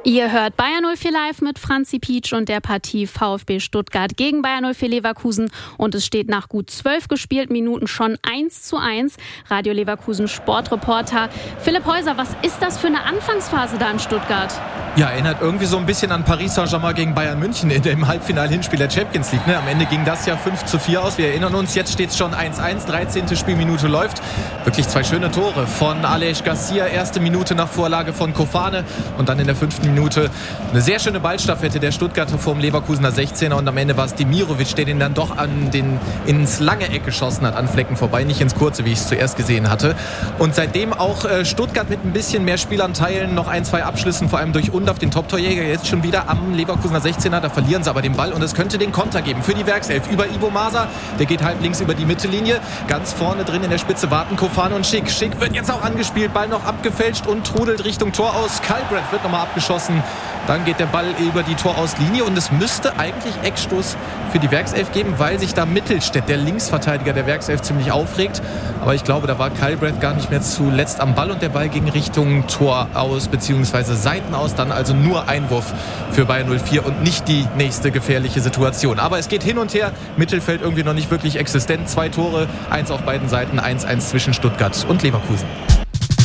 Ihr hört Bayer 04 live mit Franzi Pietsch und der Partie VfB Stuttgart gegen Bayer 04 Leverkusen. Und es steht nach gut 12 gespielten Minuten schon 1:1. Radio Leverkusen Sportreporter Philipp Häuser, was ist das für eine Anfangsphase da in Stuttgart? Ja, erinnert irgendwie so ein bisschen an Paris Saint-Germain gegen Bayern München in dem Halbfinal-Hinspiel der Champions League. Ne? Am Ende ging das ja 5:4 aus. Wir erinnern uns, jetzt steht es schon 1:1, 13. Spielminute läuft. Wirklich zwei schöne Tore von Aleix Garcia. Erste Minute nach Vorlage von Kofane und dann in der 5. Minute eine sehr schöne Ballstaffette der Stuttgarter vorm Leverkusener 16er. Und am Ende war es Demirovic, der den dann doch ins lange Eck geschossen hat, an Flecken vorbei, nicht ins kurze, wie ich es zuerst gesehen hatte. Und seitdem auch Stuttgart mit ein bisschen mehr Spielanteilen, noch 1-2 Abschlüssen, vor allem durch Undaf, den Top-Torjäger, jetzt schon wieder am Leverkusener 16er. Da verlieren sie aber den Ball und es könnte den Konter geben für die Werkself über Ivo Masa. Der geht halb links über die Mittellinie. Ganz vorne drin in der Spitze warten Kofane und Schick. Schick wird jetzt auch angespielt, Ball noch abgefälscht und trudelt Richtung Tor aus. Kalbreth wird nochmal abgeschossen. Dann geht der Ball über die Torauslinie und es müsste eigentlich Eckstoß für die Werkself geben, weil sich da Mittelstädt, der Linksverteidiger der Werkself, ziemlich aufregt. Aber ich glaube, da war Kalbreth gar nicht mehr zuletzt am Ball und der Ball ging Richtung Tor aus, beziehungsweise Seiten aus. Dann also nur Einwurf für Bayer 04 und nicht die nächste gefährliche Situation. Aber es geht hin und her. Mittelfeld irgendwie noch nicht wirklich existent. 2 Tore, 1 auf beiden Seiten, 1:1 zwischen Stuttgart und Leverkusen.